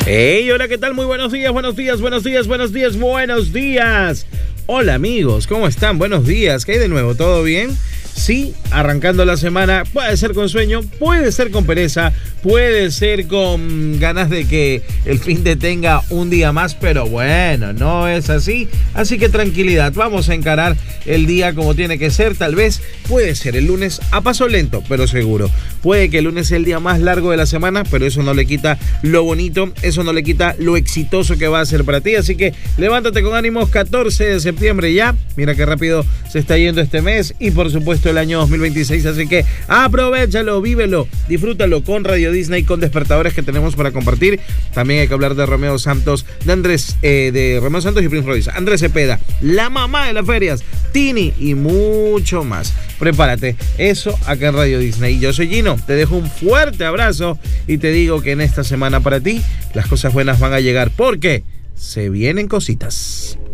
Hey, hola, ¿qué tal? Muy buenos días, buenos días, buenos días, buenos días, buenos días. Hola amigos, ¿cómo están? Buenos días, ¿qué hay de nuevo? ¿Todo bien? Sí, arrancando la semana, puede ser con sueño, puede ser con pereza, puede ser con ganas de que el fin de tenga un día más, pero bueno, no es así, así que tranquilidad, vamos a encarar el día como tiene que ser. Tal vez puede ser el lunes a paso lento, pero seguro, puede que el lunes sea el día más largo de la semana, pero eso no le quita lo bonito, eso no le quita lo exitoso que va a ser para ti, así que levántate con ánimos. 14 de septiembre ya, mira qué rápido se está yendo este mes y por supuesto el año 2026, así que aprovéchalo, vívelo, disfrútalo con Radio Disney, con despertadores que tenemos para compartir. También hay que hablar de Romeo Santos, de Romeo Santos y Prince Royce, Andrés Cepeda, la mamá de las ferias, Tini y mucho más. Prepárate, eso acá en Radio Disney. Yo soy Gino, te dejo un fuerte abrazo y te digo que en esta semana para ti las cosas buenas van a llegar porque se vienen cositas.